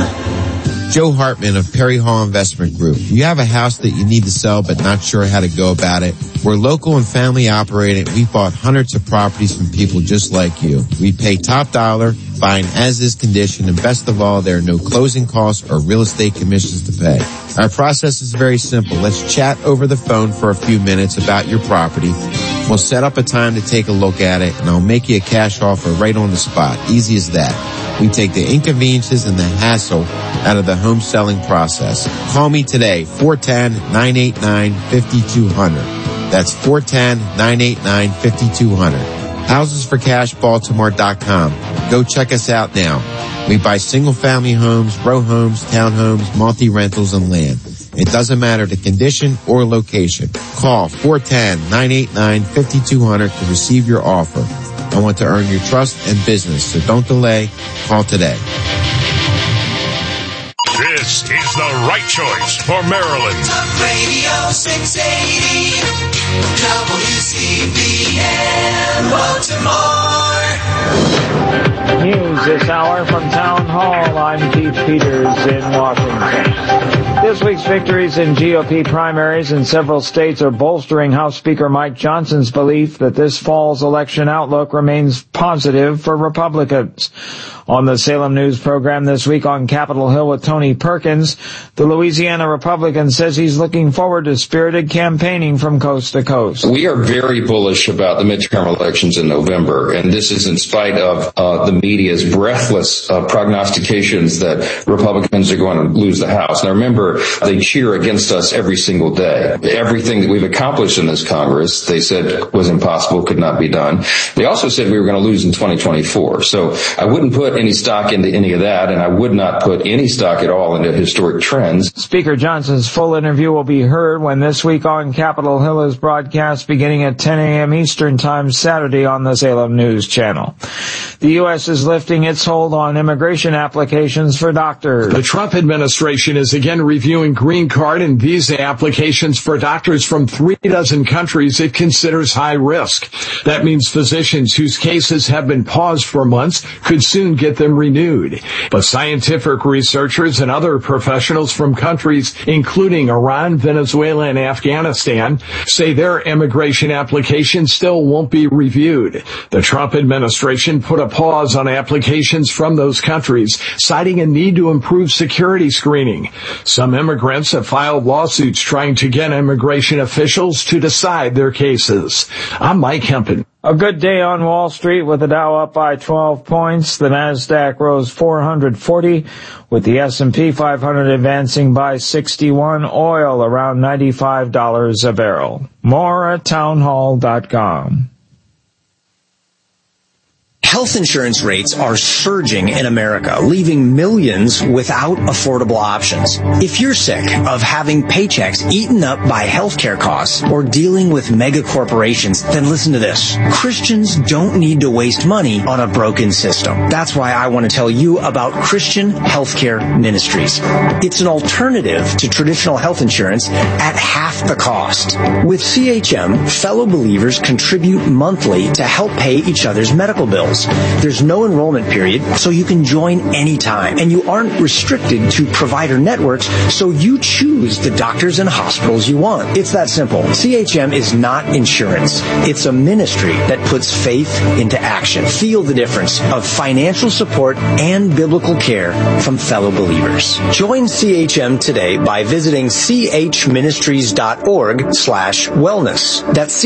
Joe Hartman of Perry Hall Investment Group. You have a house that you need to sell but not sure how to go about it? We're local and family operated. We've bought hundreds of properties from people just like you. We pay top dollar, buying as-is condition, and best of all, there are no closing costs or real estate commissions to pay. Our process is very simple. Let's chat over the phone for a few minutes about your property. We'll set up a time to take a look at it, and I'll make you a cash offer right on the spot. Easy as that. We take the inconveniences and the hassle out of the home selling process. Call me today, 410-989-5200. That's 410-989-5200. HousesForCashBaltimore.com. Go check us out now. We buy single-family homes, row homes, townhomes, multi-rentals, and land. It doesn't matter the condition or location. Call 410-989-5200 to receive your offer. I want to earn your trust and business, so don't delay. Call today. This is the right choice for Maryland. Talk Radio 680 WCBN Baltimore. News this hour from Town Hall. I'm Keith Peters in Washington. This week's victories in GOP primaries in several states are bolstering House Speaker Mike Johnson's belief that this fall's election outlook remains positive for Republicans. On the Salem News program this week on Capitol Hill with Tony Perkins, the Louisiana Republican says he's looking forward to spirited campaigning from coast to coast. We are very bullish about the midterm elections in November, and this is in spite of the media's breathless prognostications that Republicans are going to lose the House. Now remember, they cheer against us every single day. Everything that we've accomplished in this Congress, they said was impossible, could not be done. They also said we were going to lose in 2024. So I wouldn't put any stock into any of that, and I would not put any stock at all into historic trends. Speaker Johnson's full interview will be heard when This Week on Capitol Hill is broadcast beginning at 10 a.m. Eastern Time Saturday on the Salem News Channel. The U.S. is lifting its hold on immigration applications for doctors. The Trump administration is again reviewing green card and visa applications for doctors from 36 countries it considers high risk. That means physicians whose cases have been paused for months could soon get them renewed. But scientific researchers and other professionals from countries including Iran, Venezuela, and Afghanistan say their immigration applications still won't be reviewed. The Trump administration put a pause on applications from those countries, citing a need to improve security screening. Some immigrants have filed lawsuits trying to get immigration officials to decide their cases. I'm Mike Hempen. A good day on Wall Street with the Dow up by 12 points. The Nasdaq rose 440 with the S&P 500 advancing by 61. Oil around $95 a barrel. More at townhall.com. Health insurance rates are surging in America, leaving millions without affordable options. If you're sick of having paychecks eaten up by healthcare costs or dealing with mega corporations, then listen to this. Christians don't need to waste money on a broken system. That's why I want to tell you about Christian Healthcare Ministries. It's an alternative to traditional health insurance at half the cost. With CHM, fellow believers contribute monthly to help pay each other's medical bills. There's no enrollment period, so you can join anytime. And you aren't restricted to provider networks, so you choose the doctors and hospitals you want. It's that simple. CHM is not insurance. It's a ministry that puts faith into action. Feel the difference of financial support and biblical care from fellow believers. Join CHM today by visiting chministries.org/wellness. That's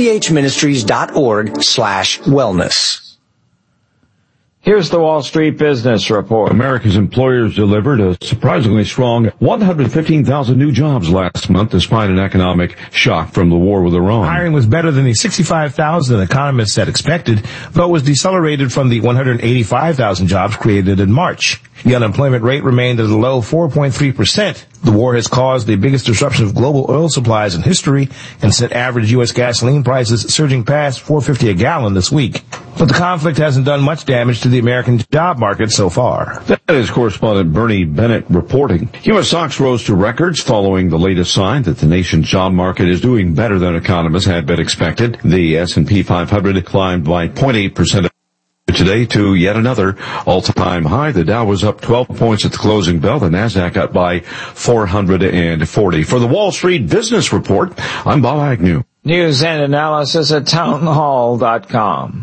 chministries.org/wellness. Here's the Wall Street Business Report. America's employers delivered a surprisingly strong 115,000 new jobs last month, despite an economic shock from the war with Iran. Hiring was better than the 65,000 economists had expected, though it was decelerated from the 185,000 jobs created in March. The unemployment rate remained at a low 4.3%. The war has caused the biggest disruption of global oil supplies in history and sent average U.S. gasoline prices surging past $4.50 a gallon this week. But the conflict hasn't done much damage to the American job market so far. That is correspondent Bernie Bennett reporting. U.S. stocks rose to records following the latest sign that the nation's job market is doing better than economists had been expected. The S&P 500 climbed by 0.8%. today to yet another all-time high. The Dow was up 12 points at the closing bell. The Nasdaq up by 440. For the Wall Street Business Report, I'm Bob Agnew. News and analysis at townhall.com.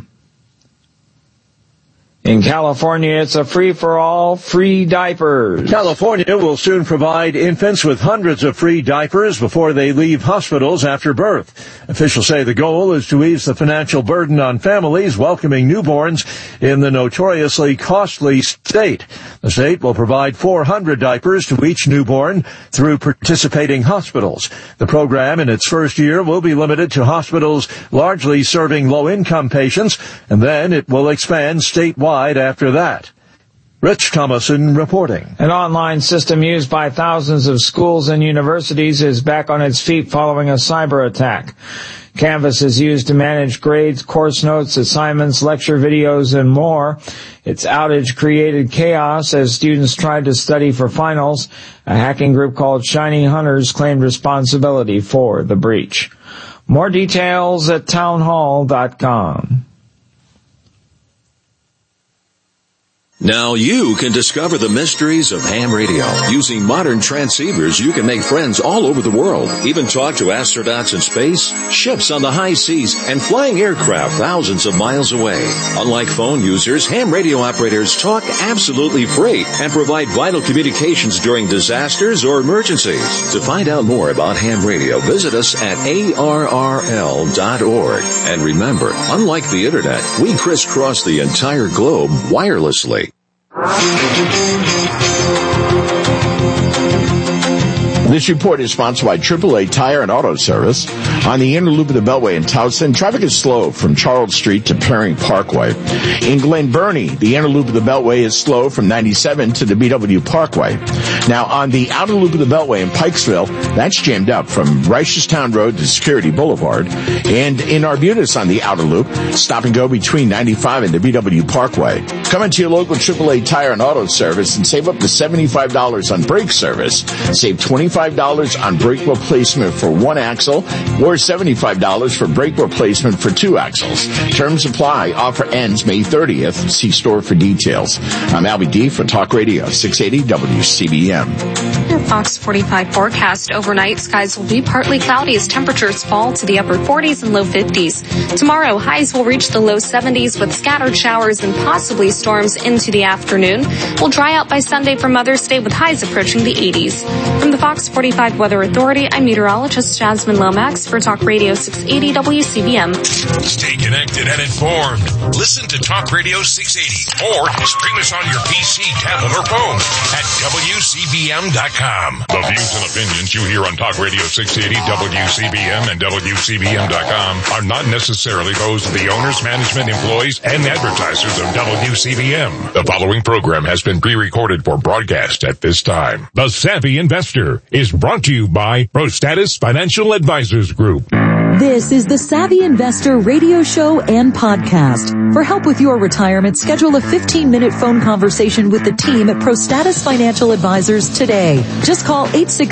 In California, it's a free-for-all, free diapers. California will soon provide infants with hundreds of free diapers before they leave hospitals after birth. Officials say the goal is to ease the financial burden on families welcoming newborns in the notoriously costly state. The state will provide 400 diapers to each newborn through participating hospitals. The program in its first year will be limited to hospitals largely serving low-income patients, and then it will expand statewide after that. Rich Thomason reporting. An online system used by thousands of schools and universities is back on its feet following a cyber attack. Canvas is used to manage grades, course notes, assignments, lecture videos, and more. Its outage created chaos as students tried to study for finals. A hacking group called Shiny Hunters claimed responsibility for the breach. More details at townhall.com. Now you can discover the mysteries of ham radio. Using modern transceivers, you can make friends all over the world. Even talk to astronauts in space, ships on the high seas, and flying aircraft thousands of miles away. Unlike phone users, ham radio operators talk absolutely free and provide vital communications during disasters or emergencies. To find out more about ham radio, visit us at ARRL.org. And remember, unlike the internet, we crisscross the entire globe wirelessly. This report is sponsored by AAA Tire and Auto Service. On the inner loop of the Beltway in Towson, traffic is slow from Charles Street to Perring Parkway. In Glen Burnie, the inner loop of the Beltway is slow from 97 to the BW Parkway. Now, on the outer loop of the Beltway in Pikesville, that's jammed up from Reisterstown Road to Security Boulevard. And in Arbutus on the outer loop, stop and go between 95 and the BW Parkway. Come into your local AAA Tire and Auto Service and save up to $75 on brake service. Save $25 on brake replacement for one axle or $75 for brake replacement for two axles. Terms apply. Offer ends May 30th. See store for details. I'm Albie D for Talk Radio 680 WCBM. Your Fox 45 forecast. Overnight, skies will be partly cloudy as temperatures fall to the upper 40s and low 50s. Tomorrow, highs will reach the low 70s with scattered showers and possibly storms into the afternoon. Will dry out by Sunday for Mother's Day with highs approaching the 80s. From the Fox 45 Weather Authority, I'm meteorologist Jasmine Lomax for Talk Radio 680 WCBM. Stay connected and informed. Listen to Talk Radio 680 or stream us on your PC, tablet, or phone at WCBM.com. The views and opinions you hear on Talk Radio 680, WCBM, and WCBM.com are not necessarily those of the owners, management, employees, and advertisers of WCBM. The following program has been pre-recorded for broadcast at this time. The Savvy Investor is brought to you by ProStatus Financial Advisors Group. This is the Savvy Investor radio show and podcast. For help with your retirement, schedule a 15-minute phone conversation with the team at ProStatus Financial Advisors today. Just call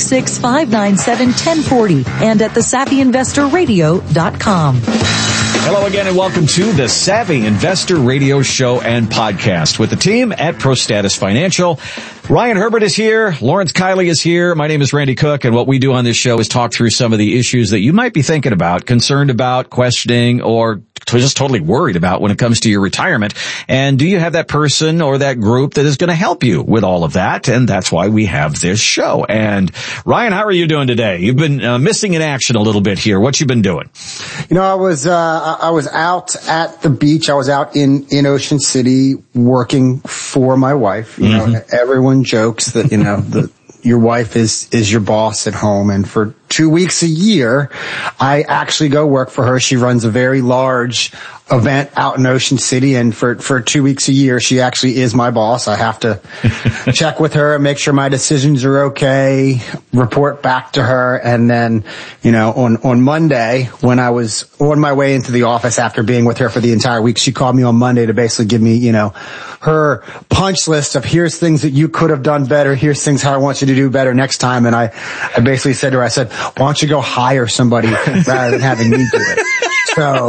866-597-1040 and at thesavvyinvestorradio.com. Hello again and welcome to the Savvy Investor radio show and podcast with the team at ProStatus Financial. Ryan Herbert is here. Lawrence Kiley is here. My name is Randy Cook, and what we do on this show is talk through some of the issues that you might be thinking about, concerned about, questioning, or just totally worried about when it comes to your retirement. And do you have that person or that group that is going to help you with all of that? And that's why we have this show. And Ryan, how are you doing today? You've been missing in action a little bit here. What you been doing? You know, I was out at the beach. I was out in Ocean City working for my wife. You know, everyone jokes that, you know, your wife is your boss at home. And for 2 weeks a year, I actually go work for her. She runs a very large event out in Ocean City, and for 2 weeks a year, she actually is my boss. I have to check with her and make sure my decisions are okay, report back to her, and then, you know, on Monday, when I was on my way into the office after being with her for the entire week, she called me on Monday to basically give me, you know, her punch list of here's things that you could have done better, here's things how I want you to do better next time. And I basically said to her, I said, why don't you go hire somebody rather than having me do it? So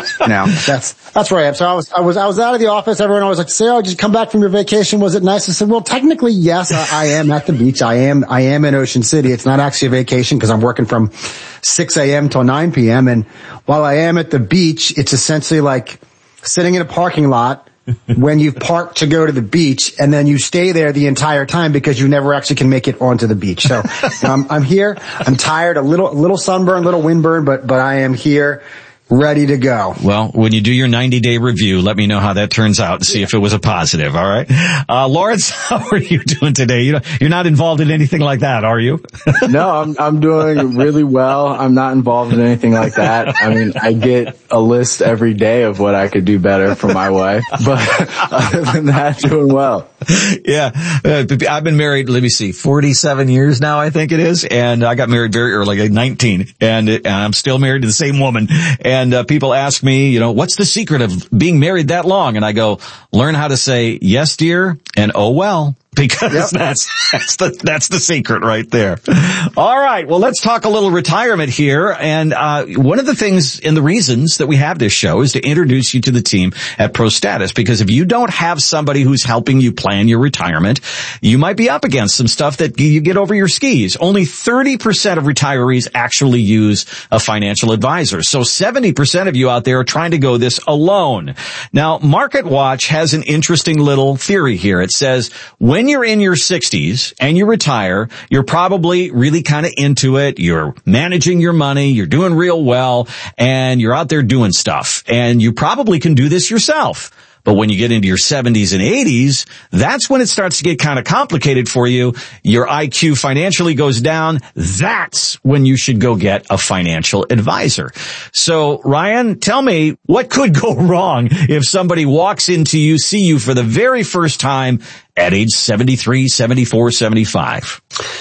That's where I am. So I was out of the office. Everyone always like to say, "Oh, did you come back from your vacation? Was it nice?" I said, "Well, technically, yes. I am at the beach. I am in Ocean City. It's not actually a vacation because I'm working from 6 a.m. till 9 p.m. And while I am at the beach, it's essentially like sitting in a parking lot when you've parked to go to the beach, and then you stay there the entire time because you never actually can make it onto the beach. So I'm here. I'm tired, a little sunburn, a little windburn, but I am here, ready to go. Well, when you do your 90-day review, let me know how that turns out and see if it was a positive. All right, Lawrence, how are you doing today? You're not involved in anything like that, are you? No, I'm doing really well. I'm not involved in anything like that. I mean, I get a list every day of what I could do better for my wife, but other than that, doing well. Yeah, I've been married, 47 years now, I think it is, and I got married very early, like 19, and I'm still married to the same woman. And people ask me, what's the secret of being married that long? And I go, learn how to say yes, dear, and oh well. Because that's the secret right there. All right. Well, let's talk a little retirement here. And, one of the things and the reasons that we have this show is to introduce you to the team at ProStatus. Because if you don't have somebody who's helping you plan your retirement, you might be up against some stuff that you get over your skis. Only 30% of retirees actually use a financial advisor. So 70% of you out there are trying to go this alone. Now, MarketWatch has an interesting little theory here. It says, when you're in your 60s and you retire, you're probably really kind of into it. You're managing your money. You're doing real well, and you're out there doing stuff. And you probably can do this yourself. But when you get into your 70s and 80s, that's when it starts to get kind of complicated for you. Your IQ financially goes down. That's when you should go get a financial advisor. So, Ryan, tell me, what could go wrong if somebody walks into you, see you for the very first time at age 73, 74, 75?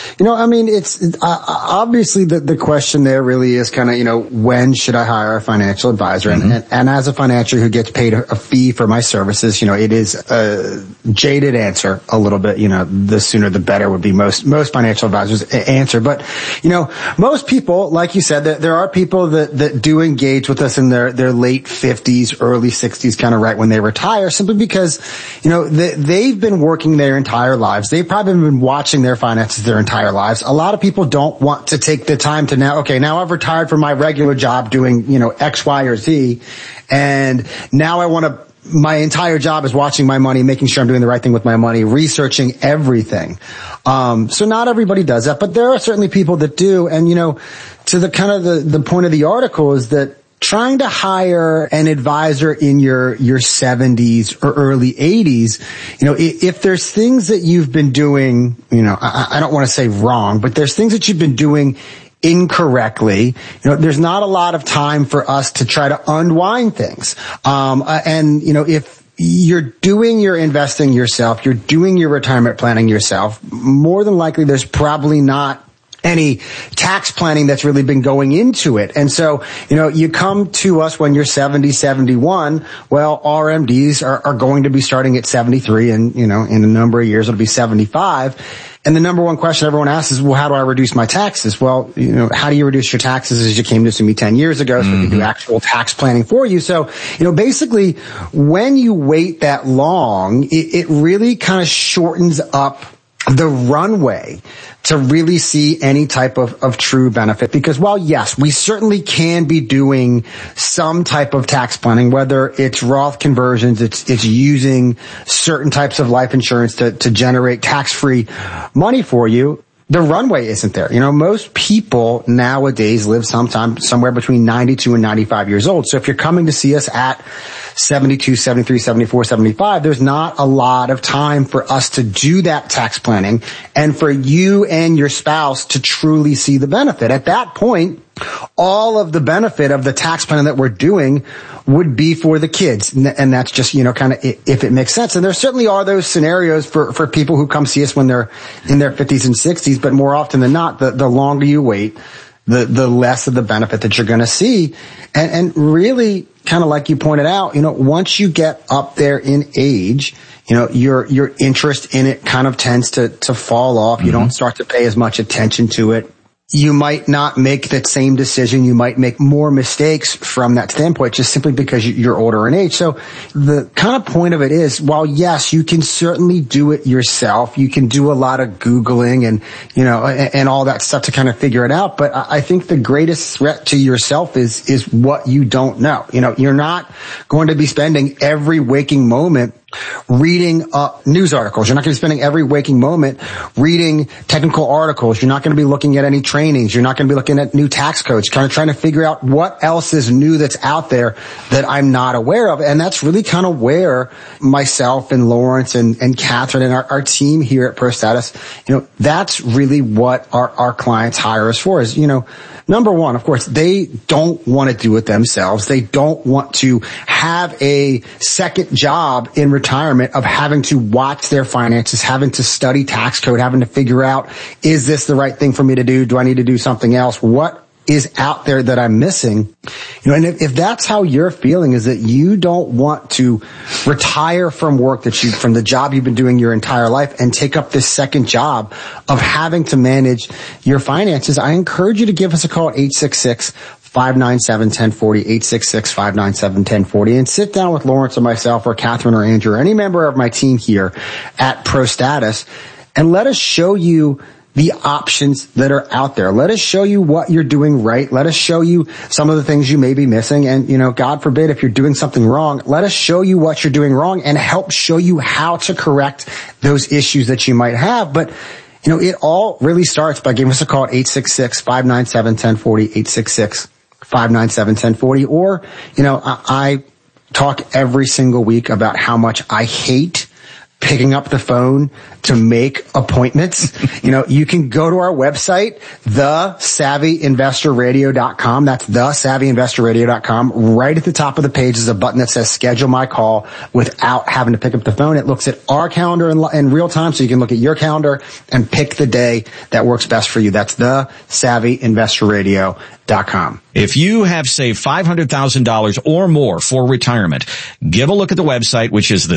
It's obviously the question there really is kind of, when should I hire a financial advisor? Mm-hmm. And as a financier who gets paid a fee for my services, it is a jaded answer a little bit. The sooner the better would be most financial advisors answer. But, most people, like you said, there are people that do engage with us in their late 50s, early 60s, kind of right when they retire, simply because, they've been working their entire lives. They've probably been watching their finances their entire lives. A lot of people don't want to take the time to now I've retired from my regular job doing, X, Y, or Z, and now my entire job is watching my money, making sure I'm doing the right thing with my money, researching everything. So not everybody does that, but there are certainly people that do. And, to the kind of the point of the article is that trying to hire an advisor in your 70s or early 80s, if there's things that you've been doing, I don't want to say wrong, but there's things that you've been doing incorrectly, there's not a lot of time for us to try to unwind things. If you're doing your investing yourself, you're doing your retirement planning yourself, more than likely there's probably not any tax planning that's really been going into it. And so, you come to us when you're 70, 71, well, RMDs are going to be starting at 73 and, in a number of years it'll be 75. And the number one question everyone asks is, well, how do I reduce my taxes? Well, how do you reduce your taxes? As you came to see me 10 years ago, so we can do actual tax planning for you. So, basically when you wait that long, it really kind of shortens up the runway to really see any type of true benefit. Because while yes, we certainly can be doing some type of tax planning, whether it's Roth conversions, it's using certain types of life insurance to generate tax-free money for you, the runway isn't there. Most people nowadays live somewhere between 92 and 95 years old. So if you're coming to see us at 72, 73, 74, 75, there's not a lot of time for us to do that tax planning and for you and your spouse to truly see the benefit. At that point, all of the benefit of the tax planning that we're doing would be for the kids. And that's just, kind of if it makes sense. And there certainly are those scenarios for people who come see us when they're in their 50s and 60s, but more often than not, the longer you wait, the less of the benefit that you're going to see. And really, kind of like you pointed out, once you get up there in age, your interest in it kind of tends to fall off. You don't start to pay as much attention to it. you might not make that same decision. You might make more mistakes from that standpoint just simply because you're older in age. So the kind of point of it is, while yes, you can certainly do it yourself. You can do a lot of Googling and, and all that stuff to kind of figure it out. But I think the greatest threat to yourself is what you don't know. You're not going to be spending every waking moment reading news articles. You're not going to be spending every waking moment reading technical articles. You're not going to be looking at any trainings. You're not going to be looking at new tax codes, kind of trying to figure out what else is new that's out there that I'm not aware of. And that's really kind of where myself and Lawrence and Catherine and our team here at ProStatus, that's really what our clients hire us for is, number one, of course, they don't want to do it themselves. They don't want to have a second job in retirement of having to watch their finances, having to study tax code, having to figure out, is this the right thing for me to do? Do I need to do something else? What is out there that I'm missing? And if that's how you're feeling, is that you don't want to retire from work from the job you've been doing your entire life and take up this second job of having to manage your finances, I encourage you to give us a call at 866-597-1040, 866-597-1040, and sit down with Lawrence or myself or Catherine or Andrew or any member of my team here at ProStatus and let us show you the options that are out there. Let us show you what you're doing right. Let us show you some of the things you may be missing. And, God forbid, if you're doing something wrong, let us show you what you're doing wrong and help show you how to correct those issues that you might have. But, it all really starts by giving us a call at 866-597-1040, 866-597-1040. Or, I talk every single week about how much I hate picking up the phone to make appointments. You can go to our website, thesavvyinvestorradio.com. That's thesavvyinvestorradio.com. Right at the top of the page is a button that says schedule my call without having to pick up the phone. It looks at our calendar in real time, so you can look at your calendar and pick the day that works best for you. That's thesavvyinvestorradio.com. If you have saved $500,000 or more for retirement, give a look at the website, which is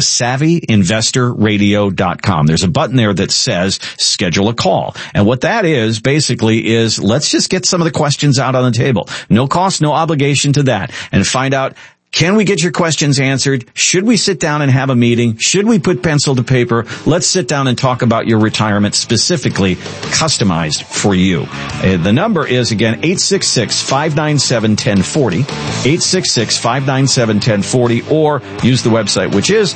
thesavvyinvestorradio.com. There's a button there that says schedule a call. And what that is basically is, let's just get some of the questions out on the table. No cost, no obligation to that, and find out, can we get your questions answered? Should we sit down and have a meeting? Should we put pencil to paper? Let's sit down and talk about your retirement specifically customized for you. The number is, again, 866-597-1040, 866-597-1040, or use the website, which is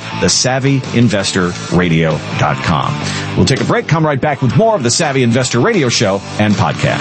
thesavvyinvestorradio.com. We'll take a break, come right back with more of the Savvy Investor Radio Show and podcast.